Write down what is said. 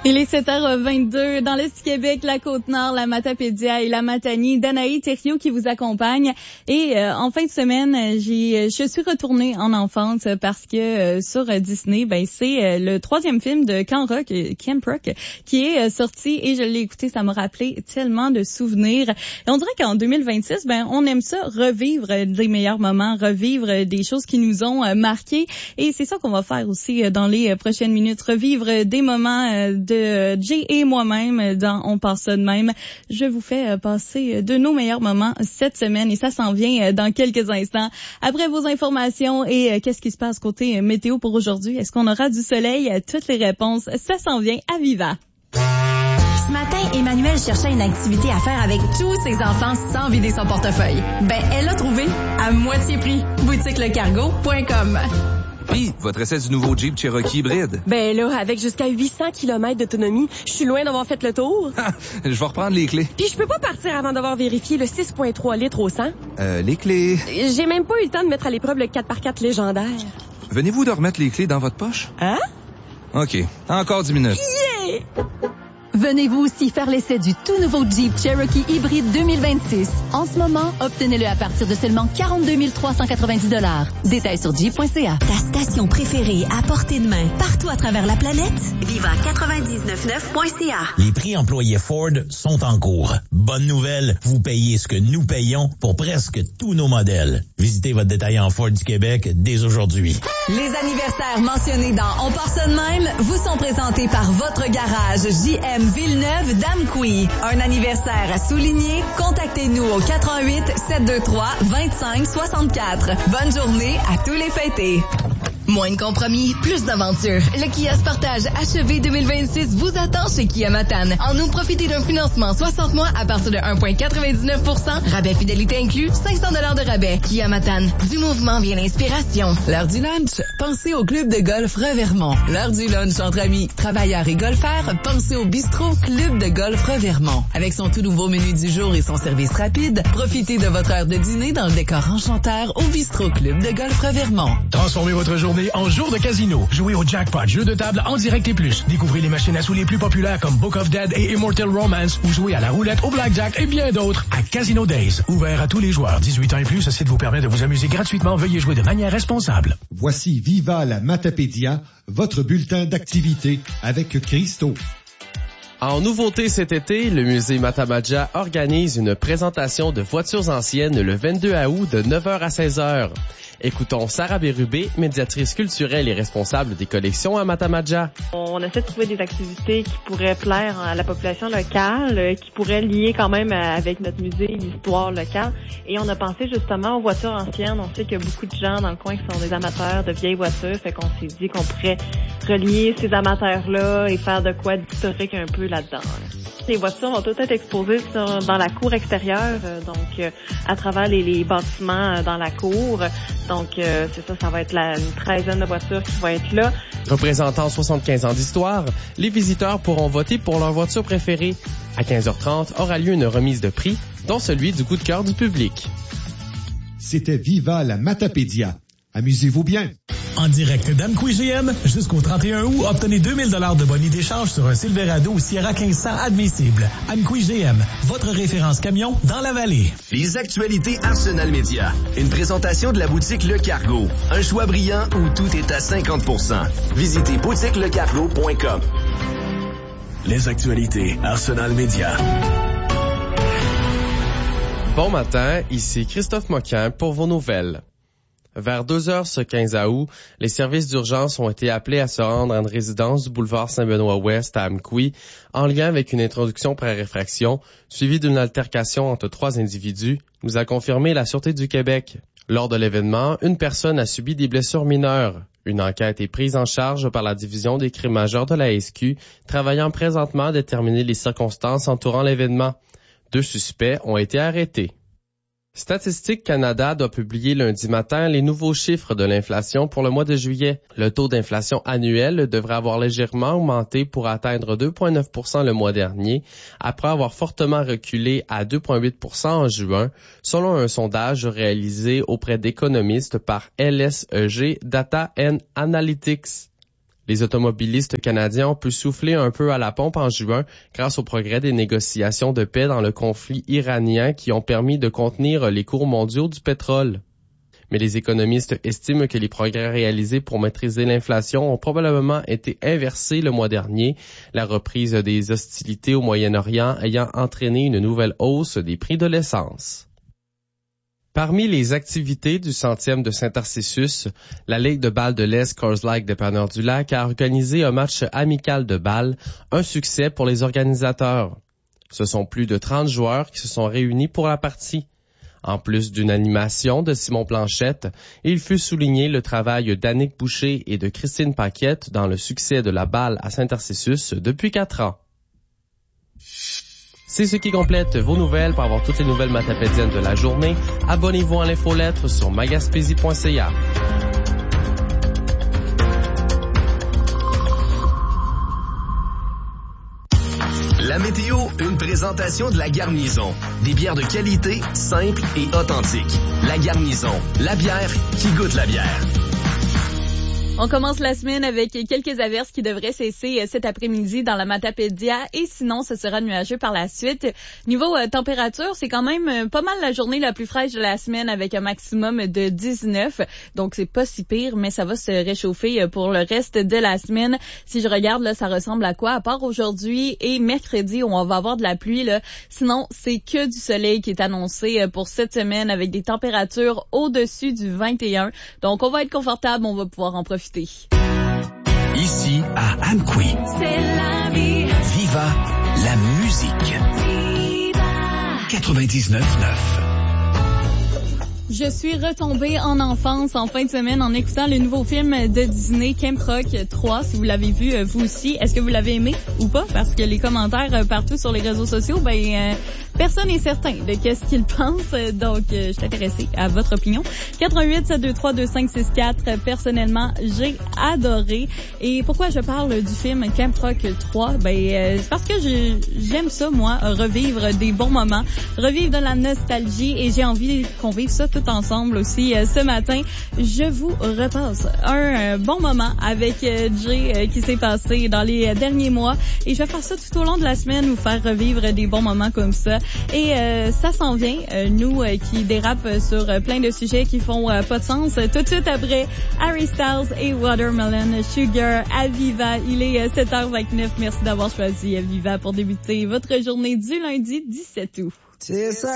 Il est 7h22 dans l'Est du Québec, la Côte-Nord, la Matapédia et la Matanie. Danaï Thériault qui vous accompagne. Et en fin de semaine, je suis retournée en enfance parce que sur Disney, c'est le 3e film de Camp Rock qui est sorti et je l'ai écouté. Ça m'a rappelé tellement de souvenirs. Et on dirait qu'en 2026, on aime ça, revivre des meilleurs moments, revivre des choses qui nous ont marqués. Et c'est ça qu'on va faire aussi dans les prochaines minutes, revivre des moments de Jay et moi-même dans On passe ça de même. Je vous fais passer de nos meilleurs moments cette semaine et ça s'en vient dans quelques instants. Après vos informations et qu'est-ce qui se passe côté météo pour aujourd'hui? Est-ce qu'on aura du soleil? Toutes les réponses, ça s'en vient à Viva. Ce matin, Emmanuel cherchait une activité à faire avec tous ses enfants sans vider son portefeuille. Elle l'a trouvé à moitié prix. boutiquelecargo.com. Puis, votre essai du nouveau Jeep Cherokee hybride. Avec jusqu'à 800 km d'autonomie, je suis loin d'avoir fait le tour. Je vais reprendre les clés. Puis je peux pas partir avant d'avoir vérifié le 6,3 litres au 100. Les clés. J'ai même pas eu le temps de mettre à l'épreuve le 4x4 légendaire. Venez-vous de remettre les clés dans votre poche? Hein? OK. Encore 10 minutes. Yeah! Venez-vous aussi faire l'essai du tout nouveau Jeep Cherokee hybride 2026. En ce moment, obtenez-le à partir de seulement 42 390 $. Détails sur jeep.ca. Ta station préférée à portée de main partout à travers la planète? Viva999.ca. Les prix employés Ford sont en cours. Bonne nouvelle, vous payez ce que nous payons pour presque tous nos modèles. Visitez votre détaillant Ford du Québec dès aujourd'hui. Les anniversaires mentionnés dans On part ça de même vous sont présentés par votre garage JM Villeneuve d'Amqui. Un anniversaire à souligner? Contactez-nous au 88 723 25 64. Bonne journée à tous les fêtés. Moins de compromis, plus d'aventure. Le Kia Sportage HEV 2026 vous attend chez Kia Matane. En nous, profitez d'un financement 60 mois à partir de 1,99%. Rabais fidélité inclus, 500 $ de rabais. Kia Matane, du mouvement vient l'inspiration. L'heure du lunch, pensez au club de golf Revermont. L'heure du lunch entre amis, travailleurs et golfeurs, pensez au bistrot Club de golf Revermont. Avec son tout nouveau menu du jour et son service rapide, profitez de votre heure de dîner dans le décor enchanteur au bistrot Club de golf Revermont. Transformez votre journée en jour de casino. Jouez au jackpot, jeux de table en direct et plus. Découvrez les machines à sous les plus populaires comme Book of Dead et Immortal Romance ou jouez à la roulette, au blackjack et bien d'autres à Casino Days. Ouvert à tous les joueurs. 18 ans et plus, ce site vous permet de vous amuser gratuitement. Veuillez jouer de manière responsable. Voici Viva la Matapédia, votre bulletin d'activité avec Christo. En nouveauté cet été, le musée Matapédia organise une présentation de voitures anciennes le 22 août de 9h à 16h. Écoutons Sarah Bérubé, médiatrice culturelle et responsable des collections à Matapédia. On essaie de trouver des activités qui pourraient plaire à la population locale, qui pourraient lier quand même avec notre musée l'histoire locale. Et on a pensé justement aux voitures anciennes. On sait qu'il y a beaucoup de gens dans le coin qui sont des amateurs de vieilles voitures, fait qu'on s'est dit qu'on pourrait relier ces amateurs-là et faire de quoi d'historique un peu là-dedans. Les voitures vont toutes être exposées dans la cour extérieure, à travers les bâtiments dans la cour. Donc, c'est ça, ça va être une 13aine de voitures qui va être là. Représentant 75 ans d'histoire, les visiteurs pourront voter pour leur voiture préférée. À 15h30 aura lieu une remise de prix, dont celui du coup de cœur du public. C'était Viva la Matapédia. Amusez-vous bien. En direct d'Amqui GM, jusqu'au 31 août, obtenez 2000 $ de bonus d'échange sur un Silverado ou Sierra 1500 admissible. Amqui GM, votre référence camion dans la vallée. Les actualités Arsenal Média. Une présentation de la boutique Le Cargo. Un choix brillant où tout est à 50%. Visitez boutiquelecargo.com. Les actualités Arsenal Média. Bon matin, ici Christophe Moquin pour vos nouvelles. Vers 2h ce 15 août, les services d'urgence ont été appelés à se rendre à une résidence du boulevard Saint-Benoît-Ouest à Amqui en lien avec une introduction pré-réfraction suivie d'une altercation entre 3 individus, nous a confirmé la Sûreté du Québec. Lors de l'événement, une personne a subi des blessures mineures. Une enquête est prise en charge par la division des crimes majeurs de la SQ, travaillant présentement à déterminer les circonstances entourant l'événement. 2 suspects ont été arrêtés. Statistique Canada doit publier lundi matin les nouveaux chiffres de l'inflation pour le mois de juillet. Le taux d'inflation annuel devrait avoir légèrement augmenté pour atteindre 2,9% le mois dernier, après avoir fortement reculé à 2,8% en juin, selon un sondage réalisé auprès d'économistes par LSEG Data and Analytics. Les automobilistes canadiens ont pu souffler un peu à la pompe en juin grâce au progrès des négociations de paix dans le conflit iranien qui ont permis de contenir les cours mondiaux du pétrole. Mais les économistes estiment que les progrès réalisés pour maîtriser l'inflation ont probablement été inversés le mois dernier, la reprise des hostilités au Moyen-Orient ayant entraîné une nouvelle hausse des prix de l'essence. Parmi les activités du 100e de Saint-Tarcissus, la Ligue de balle de l'Est Coors Light Dépanneur du Lac a organisé un match amical de balle, un succès pour les organisateurs. Ce sont plus de 30 joueurs qui se sont réunis pour la partie. En plus d'une animation de Simon Planchette, il fut souligné le travail d'Annick Boucher et de Christine Paquette dans le succès de la balle à Saint-Tarcissus depuis 4 ans. C'est ce qui complète vos nouvelles. Pour avoir toutes les nouvelles matapédiennes de la journée, abonnez-vous à l'infolettre sur magaspésie.ca. La météo, une présentation de La Garnison. Des bières de qualité, simples et authentiques. La Garnison, la bière qui goûte la bière. On commence la semaine avec quelques averses qui devraient cesser cet après-midi dans la Matapédia et sinon ce sera nuageux par la suite. Niveau température, c'est quand même pas mal la journée la plus fraîche de la semaine avec un maximum de 19. Donc c'est pas si pire, mais ça va se réchauffer pour le reste de la semaine. Si je regarde là, ça ressemble à quoi? À part aujourd'hui et mercredi où on va avoir de la pluie là. Sinon, c'est que du soleil qui est annoncé pour cette semaine avec des températures au-dessus du 21. Donc on va être confortable, on va pouvoir en profiter. Ici, à Amqui. C'est la vie. Viva la musique. Viva. 99.9. Je suis retombée en enfance en fin de semaine en écoutant le nouveau film de Disney, Camp Rock 3. Si vous l'avez vu, vous aussi, est-ce que vous l'avez aimé ou pas? Parce que les commentaires partout sur les réseaux sociaux, personne n'est certain de qu'est-ce qu'ils pensent. Donc, je suis intéressée à votre opinion. 88-723-2564. Personnellement, j'ai adoré. Et pourquoi je parle du film Camp Rock 3? C'est parce que j'aime ça, moi, revivre des bons moments, revivre de la nostalgie et j'ai envie qu'on vive ça tout ensemble aussi. Ce matin, je vous repasse un bon moment avec Jay qui s'est passé dans les derniers mois et je vais faire ça tout au long de la semaine, vous faire revivre des bons moments comme ça. Et ça s'en vient, nous qui dérapent sur plein de sujets qui font pas de sens. Tout de suite après, Harry Styles et Watermelon Sugar, Aviva. Il est 7h29. Merci d'avoir choisi Aviva pour débuter votre journée du lundi 17 août.